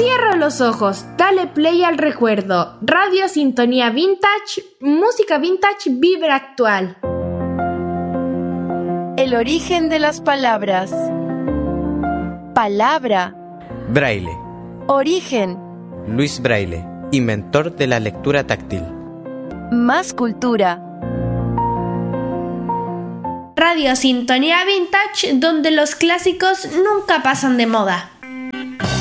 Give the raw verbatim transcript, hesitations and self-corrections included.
Cierra los ojos, dale play al recuerdo. Radio Sintonía Vintage, música vintage, vibra actual. El origen de las palabras. Palabra. Braille. Origen. Luis Braille, inventor de la lectura táctil. Más cultura. Radio Sintonía Vintage, donde los clásicos nunca pasan de moda.